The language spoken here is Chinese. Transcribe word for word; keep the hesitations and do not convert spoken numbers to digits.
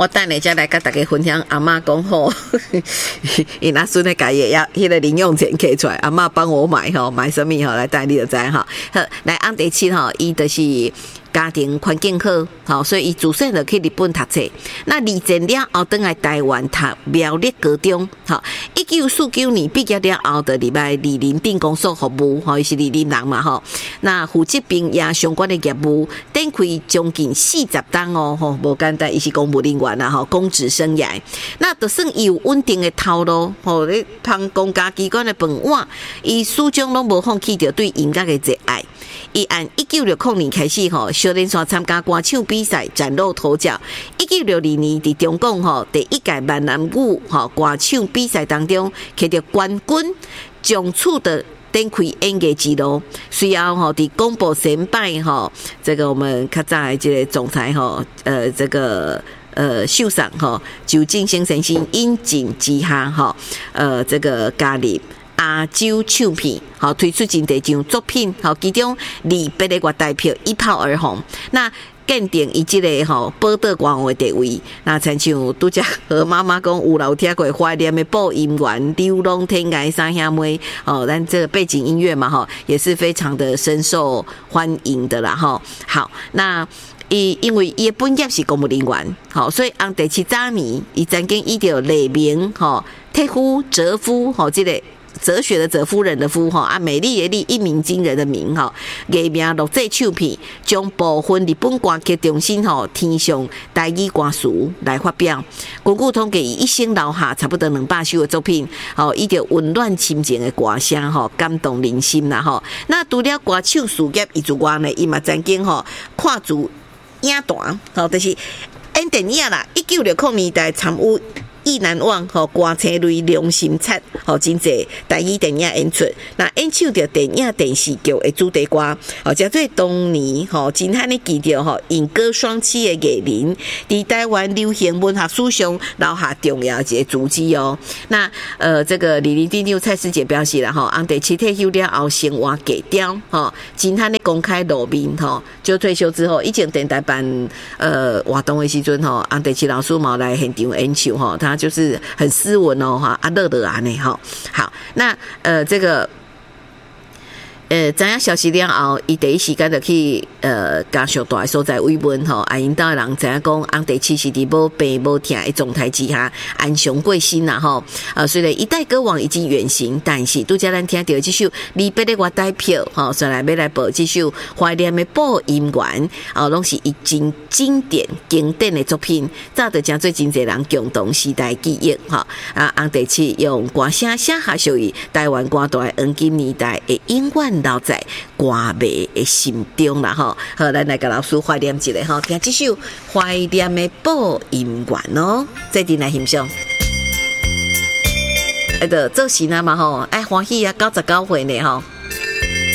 我等下再来跟大家分享。阿嬷讲吼，因阿孙的家业要迄个零用钱摕出来，阿嬷帮我买吼，买什么吼来带你就知哈。好，来安第七吼，伊就是家庭环境好，好，所以伊自细就去日本读册。那二战了后，倒来台湾读苗栗高中，好，一九四九年毕业了后，就入来二林镇公所服务，吼，伊是二林人嘛，吼。那负责兵也相关的业务，展开将近四十档哦，吼，无简单，伊是公务人员啦，吼，公职生涯。那就算伊有稳定的头路，吼，咧帮公家机关的饭碗，伊始终拢无放弃着对音乐的热爱。伊按一九六零年开始吼，小林山参加歌唱比赛，崭露头角。一九六二年伫中共吼第一届闽南语吼歌唱比赛当中，摕到冠军，从此的展开演艺之路。随后吼伫广播先拜吼，这个我们较早的这个总裁吼，呃，这个。呃，秀上吼，就进行先生引进之下吼，呃，这个加入亚洲唱片，好推出真侪张作品，好其中二百个乐代表一炮而红。那鉴定伊即个吼宝岛歌王的地位，那亲像拄则和妈妈讲有老听过怀念的播音员流浪天涯三兄妹哦，咱这个背景音乐嘛吼，也是非常的深受欢迎的啦吼。好，那。伊因为伊本业是公务人员，好，所以按第七早年，伊曾经依着李明，吼，铁夫、哲夫，吼，这个哲学的哲夫人的夫，吼，啊，美丽的丽，一鸣惊人的鸣，吼，艺名录制唱片，将部分日本歌曲重新吼填上台语歌词来发表。根据统计，伊一生留下差不多两百首的作品，吼，伊着温暖亲情的歌声，吼，感动人心啦，吼。那除了歌唱事业以之外呢，伊嘛曾经吼跨足。影坛，吼，就是演电影啦。一九六零年代参与意难忘，吼，歌星类良心冊，吼，真侪台语电影演出。那演唱着电影电视剧的主题歌，吼，叫做当年吼真罕的记着吼，演歌双栖的艺人，伫台湾流行文学史上留下重要一个足迹哦。那呃，这个李林第六蔡师姐表示了吼，按第七退休了后生活格调，吼，真罕的公开露面，吼，就退休之后，以前电台办呃活动的时阵吼，按第七老师嘛来现场演唱吼，他就是很斯文哦哈，啊乐乐啊呢哈。好，那呃这个。呃，知影消息了后，伊第一时间就去呃加上大所在慰问吼，啊，因兜的人知影讲，红第七是伫无病无痛的状态之下安详过身啦吼。呃，虽然一代歌王已经远行，但是拄则咱听到这首离别的乐代表吼，虽然要来播这首怀念的播音员，哦，拢是已经经典经典的作品，早就真做真侪人共同时代记忆吼。啊，红第七用歌声写下属于台湾歌坛黄金年代的永远。留在歌迷的心中啦吼，好，咱来甲老师怀念一下吼，听这首怀念的播音员哦，再阵来欣赏。哎，着做事呢嘛吼，哎欢喜啊，九十九岁呢吼。